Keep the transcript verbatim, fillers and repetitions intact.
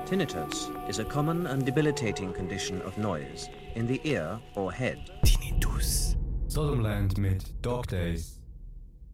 Tinnitus is a common and debilitating condition of noise in the ear or head. Tinnitus. Sodomland mit Dog Days.